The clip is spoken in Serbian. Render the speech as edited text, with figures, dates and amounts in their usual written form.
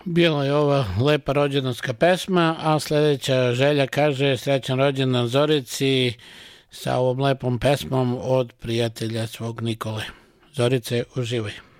Bila je ova lepa rođendanska pesma, a sledeća želja kaže srećan rođendan Zorici sa ovom lepom pesmom od prijatelja svog Nikole. Zorice, uživaj.